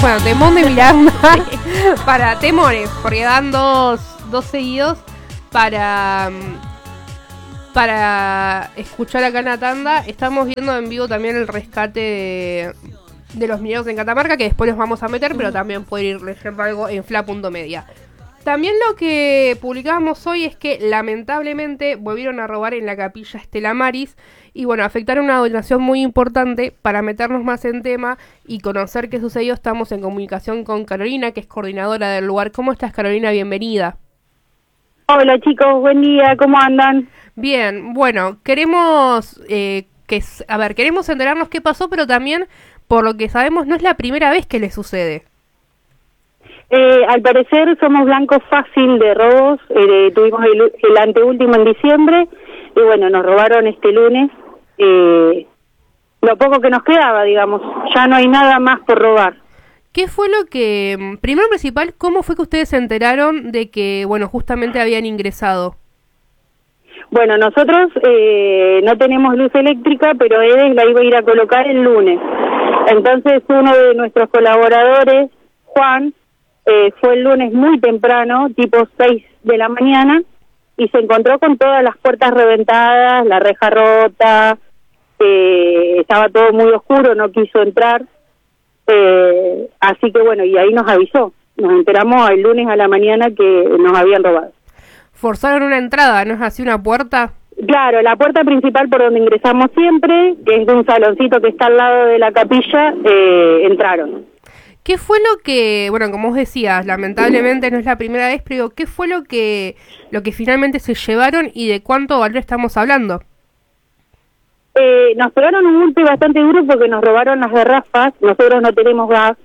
bueno, Temón de Miranda para Temores, porque dan dos seguidos para escuchar acá en la tanda. Estamos viendo en vivo también el rescate de los mineros en Catamarca, que después los vamos a meter, pero también pueden ir leyendo algo en fla.media. También lo que publicábamos hoy es que lamentablemente volvieron a robar en la capilla Estela Maris y bueno, afectaron una donación muy importante. Para meternos más en tema y conocer qué sucedió, estamos en comunicación con Carolina, que es coordinadora del lugar. ¿Cómo estás, Carolina? Bienvenida. Hola chicos, buen día, ¿cómo andan? Bien, bueno, queremos queremos enterarnos qué pasó, pero también, por lo que sabemos, no es la primera vez que le sucede. Al parecer somos blanco fácil de robos, tuvimos el anteúltimo en diciembre y bueno, nos robaron este lunes lo poco que nos quedaba, digamos, ya no hay nada más por robar. ¿Qué fue lo que, primero principal, cómo fue que ustedes se enteraron de que, bueno, justamente habían ingresado? Bueno, nosotros no tenemos luz eléctrica, pero Edes la iba a ir a colocar el lunes. Entonces uno de nuestros colaboradores, Juan, fue el lunes muy temprano, tipo 6 de la mañana, y se encontró con todas las puertas reventadas, la reja rota, estaba todo muy oscuro, no quiso entrar, así que bueno, y ahí nos avisó. Nos enteramos el lunes a la mañana que nos habían robado. Forzaron una entrada, ¿no es así una puerta? Claro, la puerta principal por donde ingresamos siempre, que es de un saloncito que está al lado de la capilla, entraron. ¿Qué fue lo que, bueno, como vos decías, lamentablemente no es la primera vez, pero qué fue lo que finalmente se llevaron y de cuánto valor estamos hablando? Nos pegaron un golpe bastante duro porque nos robaron las garrafas. Nosotros no tenemos gas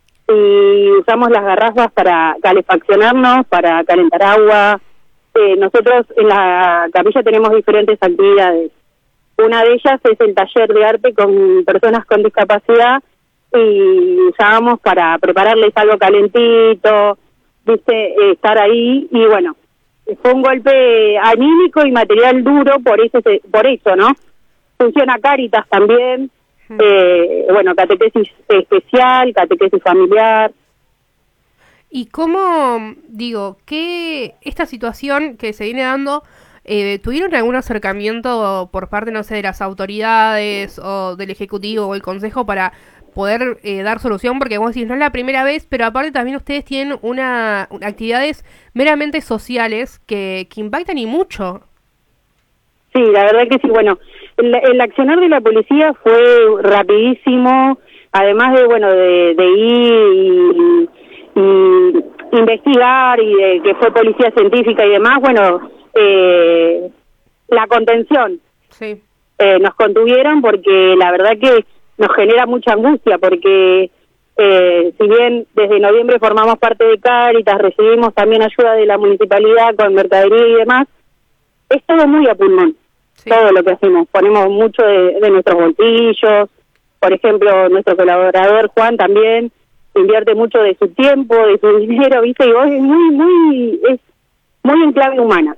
y usamos las garrafas para calefaccionarnos, para calentar agua. Nosotros en la capilla tenemos diferentes actividades. Una de ellas es el taller de arte con personas con discapacidad y usábamos para prepararles algo calentito, viste, estar ahí, y bueno, fue un golpe anímico y material duro por eso, ¿no? Funciona Cáritas también, bueno, catequesis especial, catequesis familiar. ¿Y cómo, digo, que esta situación que se viene dando, tuvieron algún acercamiento por parte, no sé, de las autoridades o del Ejecutivo o el Consejo para poder dar solución? Porque vos decís, no es la primera vez, pero aparte también ustedes tienen actividades meramente sociales que impactan y mucho. Sí, la verdad que sí. Bueno, el accionar de la policía fue rapidísimo, además de, bueno, de ir y investigar y de que fue policía científica y demás, bueno, la contención. Sí. Nos contuvieron porque la verdad que nos genera mucha angustia porque si bien desde noviembre formamos parte de Cáritas, recibimos también ayuda de la municipalidad con mercadería y demás, es todo muy a pulmón, sí. Todo lo que hacemos, ponemos mucho de nuestros bolsillos, por ejemplo, nuestro colaborador Juan también invierte mucho de su tiempo, de su dinero, ¿viste? Y vos es muy en clave humana.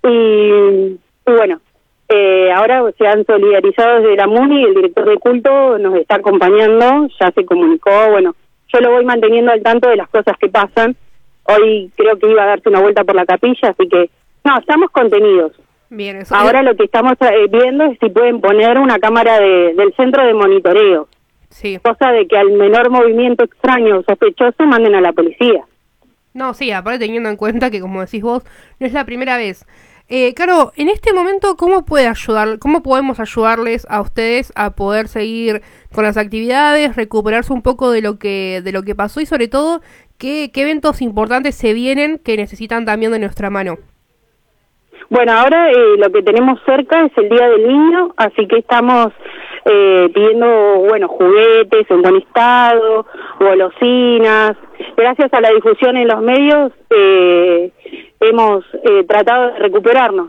Y bueno, ahora se han solidarizado desde la MUNI, el director de culto nos está acompañando, ya se comunicó, bueno, yo lo voy manteniendo al tanto de las cosas que pasan. Hoy creo que iba a darse una vuelta por la capilla, así que, no, estamos contenidos. Bien, eso ahora lo que estamos viendo es si pueden poner una cámara del centro de monitoreo. Sí. Cosa de que al menor movimiento extraño o sospechoso manden a la policía. No, sí, aparte teniendo en cuenta que, como decís vos, no es la primera vez. Caro, en este momento, ¿cómo podemos ayudarles a ustedes a poder seguir con las actividades, recuperarse un poco de lo que pasó y sobre todo, qué eventos importantes se vienen que necesitan también de nuestra mano? Bueno, ahora lo que tenemos cerca es el Día del Niño, así que estamos pidiendo, bueno, juguetes en buen estado, golosinas. Gracias a la difusión en los medios hemos tratado de recuperarnos,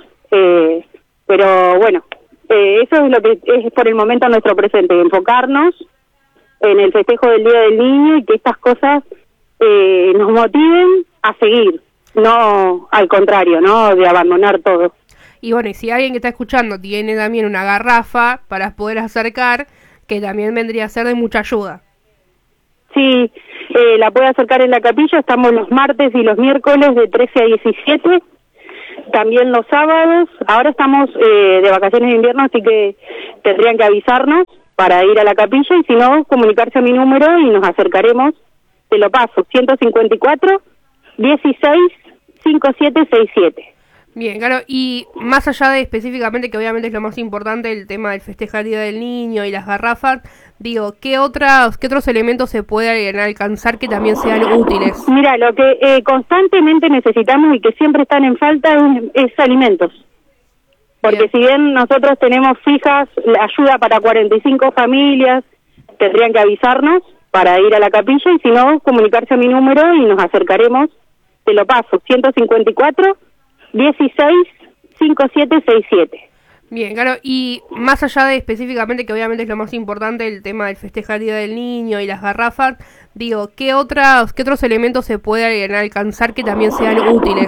pero bueno, eso es lo que es por el momento nuestro presente, enfocarnos en el festejo del Día del Niño y que estas cosas nos motiven a seguir, no al contrario, no de abandonar todo. Y bueno, y si alguien que está escuchando tiene también una garrafa para poder acercar, que también vendría a ser de mucha ayuda. Sí, la puede acercar en la capilla. Estamos los martes y los miércoles de 13 a 17, también los sábados. Ahora estamos de vacaciones de invierno, así que tendrían que avisarnos para ir a la capilla, y si no, comunicarse a mi número y nos acercaremos. Te lo paso, 154 16 5767. Bien, claro, y más allá de específicamente, que obviamente es lo más importante, el tema del festejar el Día del Niño y las garrafas, digo, ¿qué otros elementos se pueden alcanzar que también sean útiles? Mira, lo que constantemente necesitamos y que siempre están en falta es alimentos. Porque Bien. si bien nosotros tenemos fijas la ayuda para 45 familias, tendrían que avisarnos para ir a la capilla, y si no, comunicarse a mi número y nos acercaremos. Te lo paso, 154 16 5767. Bien, claro, y más allá de específicamente, que obviamente es lo más importante, el tema del festejar el Día del Niño y las garrafas, digo, ¿qué otros elementos se pueden alcanzar que también sean útiles?